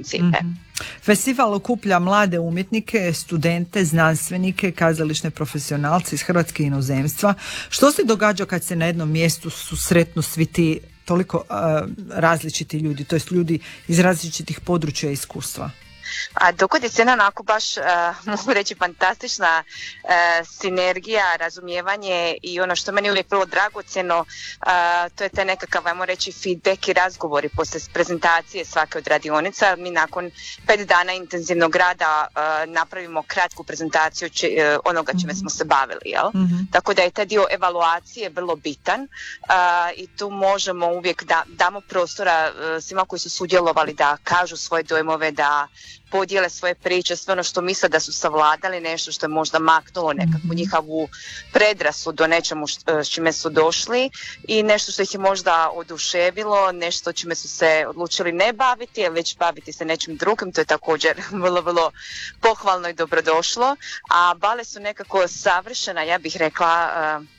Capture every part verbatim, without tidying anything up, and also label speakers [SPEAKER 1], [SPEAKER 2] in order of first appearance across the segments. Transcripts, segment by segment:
[SPEAKER 1] principe.
[SPEAKER 2] Mm-hmm. Festival okuplja mlade umjetnike, studente, znanstvenike, kazališne profesionalce iz Hrvatske i inozemstva. Što se događa kad se na jednom mjestu susretnu svi ti toliko uh, različiti ljudi, to jest ljudi iz različitih područja i iskustva?
[SPEAKER 1] A dogodi se jedna onako baš, uh, mogu reći, fantastična uh, sinergija, razumijevanje i ono što meni uvijek bilo dragocjeno, uh, to je taj nekakav, ajmo reći, feedback i razgovori poslije prezentacije svake od radionica. Mi nakon pet dana intenzivnog rada uh, napravimo kratku prezentaciju či, uh, onoga čime smo se bavili, jel? Mm-hmm. Tako da je taj dio evaluacije vrlo bitan uh, i tu možemo uvijek da damo prostora uh, svima koji su sudjelovali da kažu svoje dojmove, da podijele svoje priče, sve ono što misle da su savladali, nešto što je možda maknulo nekakvu njihovu predrasudu do nečemu s čime su došli i nešto što ih je možda oduševilo, nešto čime su se odlučili ne baviti, već baviti se nečim drugim, to je također vrlo, vrlo pohvalno i dobrodošlo, a bale su nekako savršena, ja bih rekla,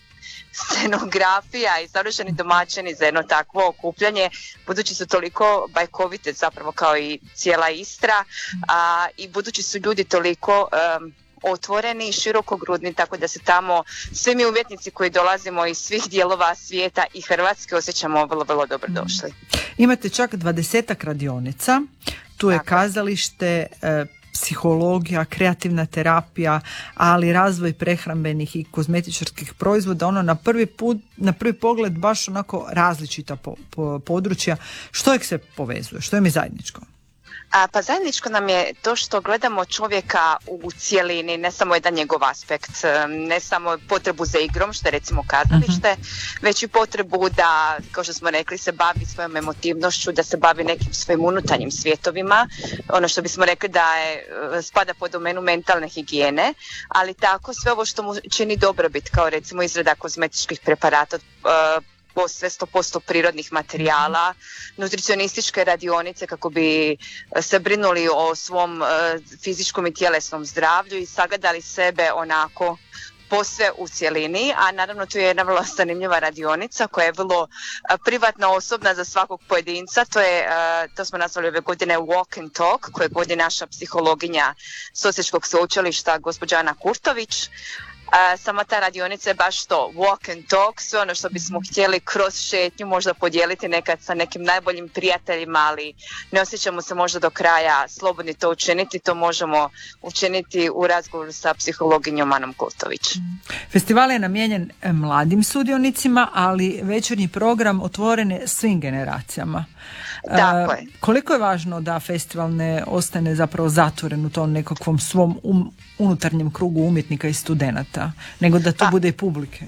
[SPEAKER 1] scenografija i savršeni domaćini za jedno takvo okupljanje, budući su toliko bajkovite zapravo kao i cijela Istra, a, i budući su ljudi toliko um, otvoreni i širokogrudni, tako da se tamo svi mi umjetnici koji dolazimo iz svih dijelova svijeta i Hrvatske osjećamo vrlo, vrlo dobrodošli.
[SPEAKER 2] Imate čak dvadesetak radionica, tu je kazalište, e, psihologija, kreativna terapija, ali razvoj prehrambenih i kozmetičarskih proizvoda, ono na prvi put, na prvi pogled baš onako različita po, po, područja. Što ih se povezuje? Što im je zajedničko?
[SPEAKER 1] A, pa zajedničko nam je to što gledamo čovjeka u cjelini, ne samo jedan njegov aspekt, ne samo potrebu za igrom, što je recimo kazalište, uh-huh. već i potrebu da, kao što smo rekli, se bavi svojom emotivnošću, da se bavi nekim svojim unutarnjim svijetovima, ono što bismo rekli da je, spada pod domenu mentalne higijene, ali tako sve ovo što mu čini dobrobit, kao recimo izrada kozmetičkih preparata, uh, sve sto posto prirodnih materijala, nutricionističke radionice kako bi se brinuli o svom uh, fizičkom i tjelesnom zdravlju i sagledali sebe onako posve u cjelini, a naravno tu je jedna vrlo zanimljiva radionica koja je vrlo uh, privatna, osobna za svakog pojedinca. To je, uh, to smo nazvali ove godine Walk and Talk, koje vodi naša psihologinja s Osječkog sveučilišta gospođa Ana Kurtović. Uh, sama ta radionica je baš to, walk and talk, sve ono što bismo htjeli kroz šetnju možda podijeliti nekad sa nekim najboljim prijateljima, ali ne osjećamo se možda do kraja slobodni to učiniti, to možemo učiniti u razgovoru sa psihologinjom Anom Kurtović.
[SPEAKER 2] Festival je namijenjen mladim sudionicima, ali večernji program otvoren je svim generacijama.
[SPEAKER 1] Tako je.
[SPEAKER 2] Uh, koliko je važno da festival ne ostane zapravo zatvoren u tom nekakvom svom um, unutarnjem krugu umjetnika i studenata, nego da to pa. bude i publike?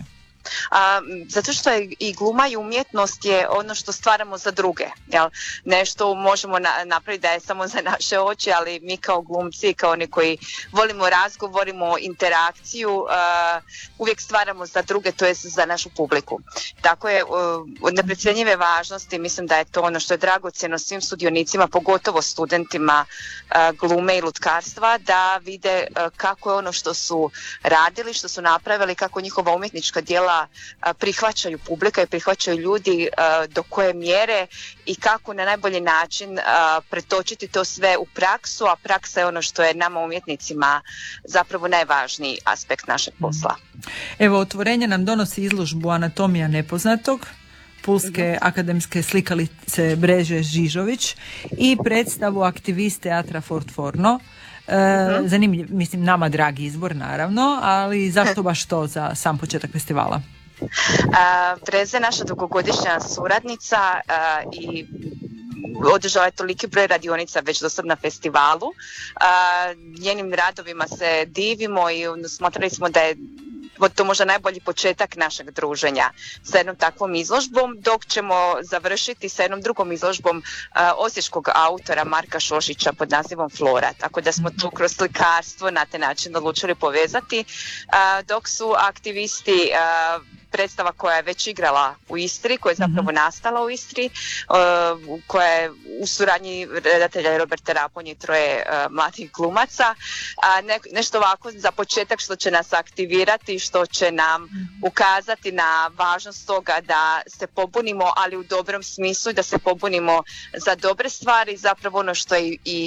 [SPEAKER 1] A, zato što je i gluma i umjetnost je ono što stvaramo za druge, jel? Nešto možemo na, napraviti da je samo za naše oči, ali mi kao glumci, kao oni koji volimo razgovor, volimo interakciju, uh, uvijek stvaramo za druge, to je za našu publiku. Tako je uh, od neprocjenjive važnosti, mislim da je to ono što je dragocjeno svim sudionicima, pogotovo studentima uh, glume i lutkarstva, da vide uh, kako je ono što su radili, što su napravili, kako njihova umjetnička djela prihvaćaju publika i prihvaćaju ljudi do koje mjere i kako na najbolji način pretočiti to sve u praksu, a praksa je ono što je nama umjetnicima zapravo najvažniji aspekt našeg posla.
[SPEAKER 2] Evo, otvorenje nam donosi izložbu Anatomija nepoznatog Pulske mm-hmm. akademske slikalice Breže Žižović i predstavu aktivist teatra Fort Forno. E, zanimljiv, mislim, nama dragi izbor naravno, ali zašto baš to za sam početak festivala?
[SPEAKER 1] Breza je naša dugogodišnja suradnica a, i održala je toliki broj radionica već do sad na festivalu. A, njenim radovima se divimo i smatrali smo da je to možda najbolji početak našeg druženja sa jednom takvom izložbom, dok ćemo završiti sa jednom drugom izložbom uh, osječkog autora Marka Šošića pod nazivom Flora. Tako da smo tu kroz slikarstvo na taj način odlučili povezati, uh, dok su aktivisti uh, predstava koja je već igrala u Istri, koja je zapravo mm-hmm. nastala u Istri, uh, koja je u suradnji redatelja Roberta Raponje i troje uh, mladih glumaca. Uh, ne, nešto ovako za početak što će nas aktivirati, što će nam mm-hmm. ukazati na važnost toga da se pobunimo, ali u dobrom smislu, da se pobunimo za dobre stvari, zapravo ono što je i